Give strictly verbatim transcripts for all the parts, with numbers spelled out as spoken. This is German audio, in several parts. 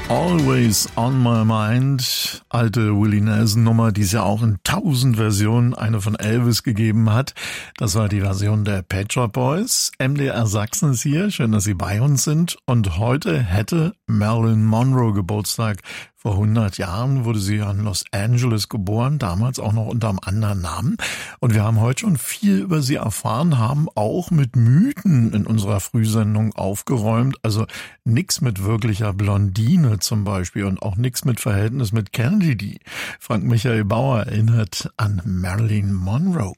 Always on my mind, alte Willie Nelson Nummer, die es ja auch in tausend Versionen eine von Elvis gegeben hat. Das war die Version der Pet Shop Boys. M D R Sachsen ist hier, schön, dass Sie bei uns sind. Und heute hätte Marilyn Monroe Geburtstag. Vor hundert Jahren wurde sie in Los Angeles geboren, damals auch noch unter einem anderen Namen. Und wir haben heute schon viel über sie erfahren, haben auch mit Mythen in unserer Frühsendung aufgeräumt. Also nix mit wirklicher Blondine zum Beispiel und auch nix mit Verhältnis mit Kennedy. Frank Michael Bauer erinnert an Marilyn Monroe.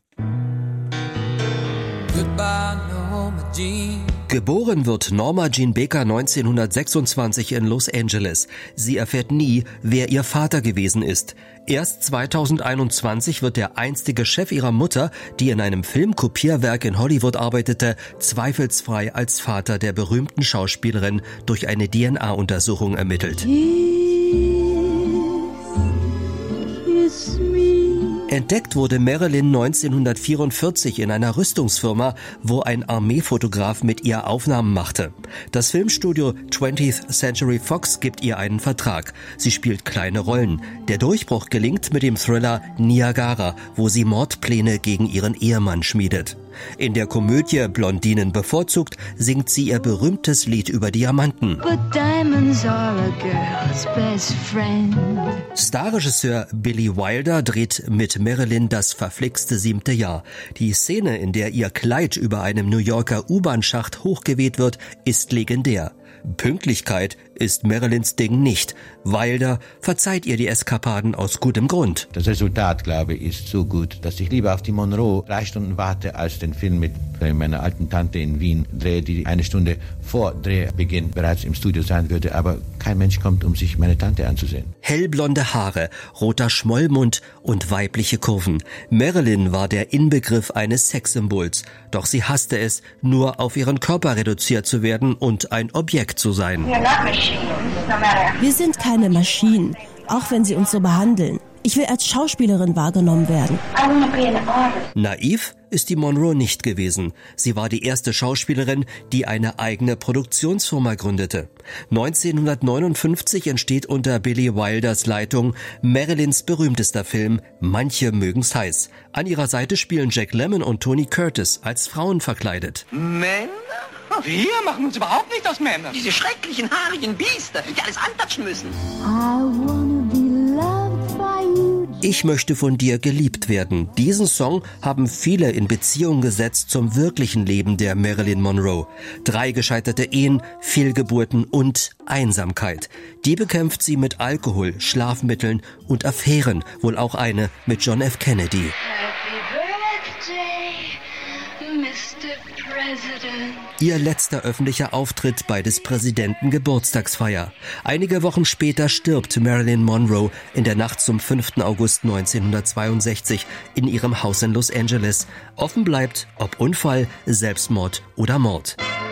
Goodbye, Norma Jean. Geboren wird Norma Jean Baker neunzehnhundertsechsundzwanzig in Los Angeles. Sie erfährt nie, wer ihr Vater gewesen ist. Erst zweitausendeinundzwanzig wird der einstige Chef ihrer Mutter, die in einem Filmkopierwerk in Hollywood arbeitete, zweifelsfrei als Vater der berühmten Schauspielerin durch eine D N A-Untersuchung ermittelt. Kiss, kiss me. Entdeckt wurde Marilyn neunzehnhundertvierundvierzig in einer Rüstungsfirma, wo ein Armeefotograf mit ihr Aufnahmen machte. Das Filmstudio twentieth Century Fox gibt ihr einen Vertrag. Sie spielt kleine Rollen. Der Durchbruch gelingt mit dem Thriller Niagara, wo sie Mordpläne gegen ihren Ehemann schmiedet. In der Komödie Blondinen bevorzugt singt sie ihr berühmtes Lied über Diamanten. But diamonds are a girl's best friend. Starregisseur Billy Wilder dreht mit Marilyn das verflixte siebte Jahr. Die Szene, in der ihr Kleid über einem New Yorker U-Bahn-Schacht hochgeweht wird, ist legendär. Pünktlichkeit ist Marilyns Ding nicht. Wilder verzeiht ihr die Eskapaden aus gutem Grund. Das Resultat, glaube ich, ist so gut, dass ich lieber auf die Monroe drei Stunden warte, als den Film mit meiner alten Tante in Wien drehe, die eine Stunde vor Drehbeginn bereits im Studio sein würde. Aber kein Mensch kommt, um sich meine Tante anzusehen. Hellblonde Haare, roter Schmollmund und weibliche Kurven. Marilyn war der Inbegriff eines Sexsymbols. Doch sie hasste es, nur auf ihren Körper reduziert zu werden und ein Objekt zu sein. Wir sind keine Maschinen, auch wenn sie uns so behandeln. Ich will als Schauspielerin wahrgenommen werden. Naiv ist die Monroe nicht gewesen. Sie war die erste Schauspielerin, die eine eigene Produktionsfirma gründete. neunzehnhundertneunundfünfzig entsteht unter Billy Wilders Leitung Marilyns berühmtester Film Manche mögen's heiß. An ihrer Seite spielen Jack Lemmon und Tony Curtis als Frauen verkleidet. Männer? Wir machen uns überhaupt nicht aus Männern. Diese schrecklichen, haarigen Biester, die alles antatschen müssen. I wanna be loved by you. Ich möchte von dir geliebt werden. Diesen Song haben viele in Beziehung gesetzt zum wirklichen Leben der Marilyn Monroe. Drei gescheiterte Ehen, Fehlgeburten und Einsamkeit. Die bekämpft sie mit Alkohol, Schlafmitteln und Affären, wohl auch eine mit John F. Kennedy. Happy birthday, Mister President. Ihr letzter öffentlicher Auftritt bei des Präsidenten Geburtstagsfeier. Einige Wochen später stirbt Marilyn Monroe in der Nacht zum fünften August neunzehnhundertzweiundsechzig in ihrem Haus in Los Angeles. Offen bleibt, ob Unfall, Selbstmord oder Mord.